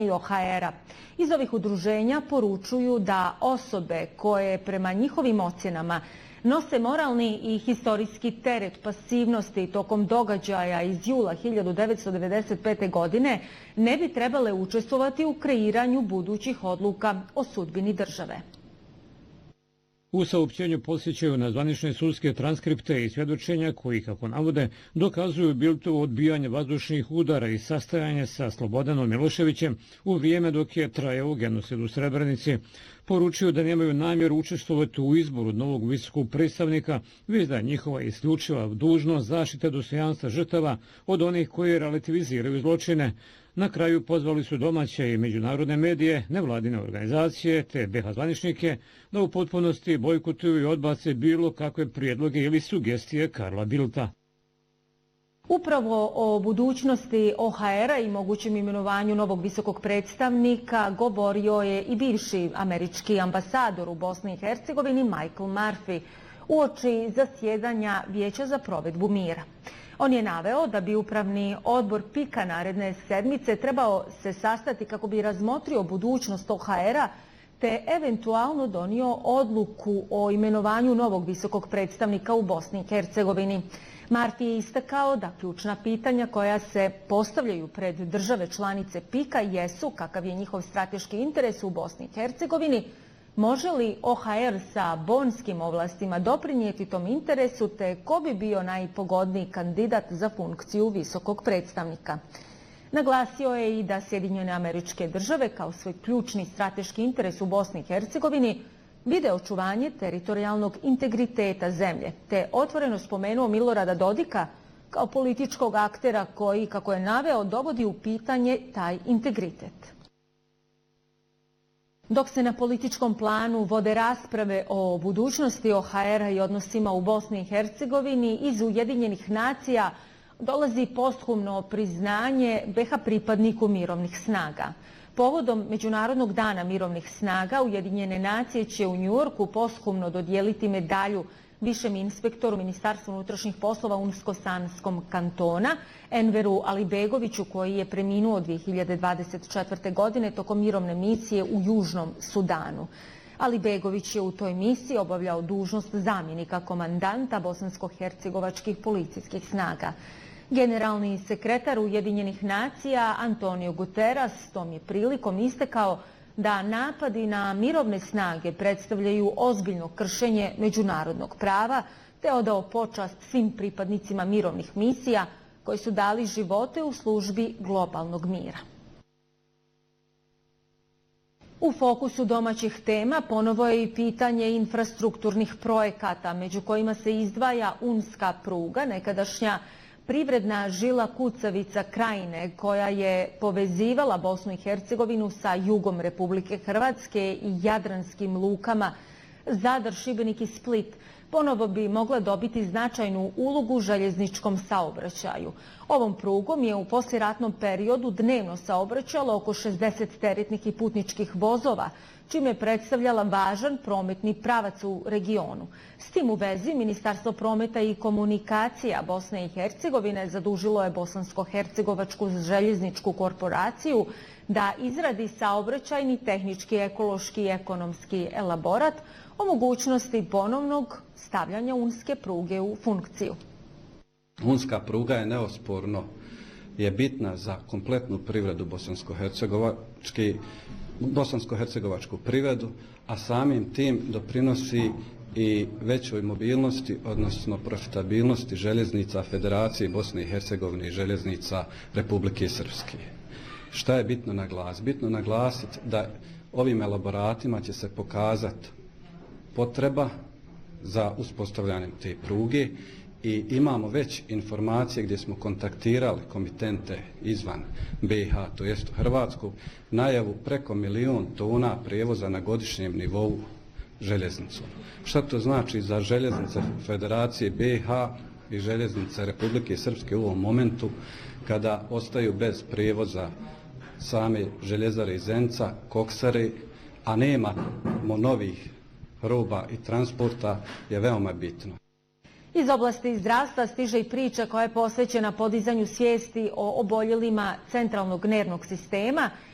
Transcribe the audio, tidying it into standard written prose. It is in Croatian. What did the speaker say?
OHR-a. Iz ovih udruženja poručuju da osobe koje prema njihovim ocjenama nose moralni i historijski teret pasivnosti tokom događaja iz jula 1995. godine ne bi trebale učestvovati u kreiranju budućih odluka o sudbini države. U saopćenju podsjećaju na zvanične sudske transkripte i svjedočenja koji, kako navode, dokazuju Bildtovo odbijanje vazdušnih udara i sastajanje sa Slobodanom Miloševićem u vrijeme dok je trajao genocid u Srebrenici. Poručuju da nemaju namjeru učestvovati u izboru novog visokog predstavnika, već da je njihova isključiva dužnost zaštite dostojanstva žrtava od onih koji relativiziraju zločine. Na kraju pozvali su domaće i međunarodne medije, nevladine organizacije te BiH zvaničnike da u potpunosti bojkotuju i odbace bilo kakve prijedloge ili sugestije Karla Bildta. Upravo o budućnosti OHR-a i mogućem imenovanju novog visokog predstavnika govorio je i bivši američki ambasador u Bosni i Hercegovini Michael Murphy uoči zasjedanja Vijeća za provedbu mira. On je naveo da bi upravni odbor PIK-a naredne sedmice trebao se sastati kako bi razmotrio budućnost OHR-a te eventualno donio odluku o imenovanju novog visokog predstavnika u Bosni i Hercegovini. Murphy je istakao da ključna pitanja koja se postavljaju pred države članice PIK-a jesu kakav je njihov strateški interes u Bosni i Hercegovini, može li OHR sa bonskim ovlastima doprinijeti tom interesu te ko bi bio najpogodniji kandidat za funkciju visokog predstavnika. Naglasio je i da Sjedinjene Američke Države kao svoj ključni strateški interes u Bosni i Hercegovini vide očuvanje teritorijalnog integriteta zemlje, te otvoreno spomenuo Milorada Dodika kao političkog aktera koji, kako je naveo, dovodi u pitanje taj integritet. Dok se na političkom planu vode rasprave o budućnosti OHR-a i odnosima u Bosni i Hercegovini, iz Ujedinjenih nacija dolazi posthumno priznanje BiH pripadniku mirovnih snaga. Povodom Međunarodnog dana mirovnih snaga, Ujedinjene nacije će u Njujorku posthumno dodijeliti medalju višem inspektoru Ministarstva unutrašnjih poslova Unsko-Sanskom kantona, Enveru Alibegoviću, koji je preminuo 2024. godine tokom mirovne misije u Južnom Sudanu. Alibegović je u toj misiji obavljao dužnost zamjenika komandanta bosansko-hercegovačkih policijskih snaga. Generalni sekretar Ujedinjenih nacija Antonio Guterres tom je prilikom istakao da napadi na mirovne snage predstavljaju ozbiljno kršenje međunarodnog prava, te odao počast svim pripadnicima mirovnih misija koji su dali živote u službi globalnog mira. U fokusu domaćih tema ponovo je i pitanje infrastrukturnih projekata, među kojima se izdvaja Unska pruga, nekadašnja privredna žila kucavica Krajine, koja je povezivala Bosnu i Hercegovinu sa jugom Republike Hrvatske i jadranskim lukama Zadar, Šibenik i Split, ponovo bi mogla dobiti značajnu ulogu u željezničkom saobraćaju. Ovom prugom je u poslijeratnom periodu dnevno saobraćalo oko 60 teretnih i putničkih vozova, čime je predstavljala važan prometni pravac u regionu. S tim u vezi, Ministarstvo prometa i komunikacija Bosne i Hercegovine zadužilo je Bosansko-hercegovačku željezničku korporaciju da izradi saobraćajni, tehnički, ekološki i ekonomski elaborat o mogućnosti ponovnog stavljanja Unske pruge u funkciju. Unska pruga je neosporno bitna za kompletnu privredu bosansko-hercegovačku privredu, a samim tim doprinosi i većoj mobilnosti, odnosno profitabilnosti željeznica Federacije Bosne i Hercegovine i željeznica Republike Srpske. Šta je bitno naglasiti? Bitno naglasiti da ovim elaboratima će se pokazati potreba za uspostavljanjem te pruge i imamo već informacije gdje smo kontaktirali komitente izvan BiH, to jest u Hrvatsku, najavu preko 1 milijun tona prijevoza na godišnjem nivou željeznicom. Šta to znači za željeznice Federacije BiH i željeznice Republike Srpske u ovom momentu kada ostaju bez prijevoza same željezare iz Zenca, koksare, a nemamo novih roba i transporta, je veoma bitno. Iz oblasti zdravstva stiže i priča koja je posvećena podizanju svijesti o oboljelima centralnog nervnog sistema